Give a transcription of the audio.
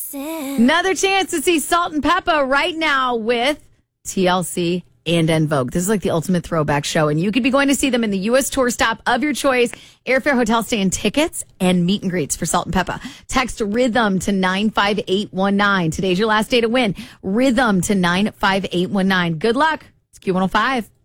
Another chance to see Salt and Peppa right now with TLC and En Vogue. This is like the ultimate throwback show, and you could be going to see them in the U.S. tour stop of your choice, airfare, hotel stay, and tickets, and meet and greets for Salt and Peppa. Text RHYTHM to 95819. Today's your last day to win. RHYTHM to 95819. Good luck. It's Q105.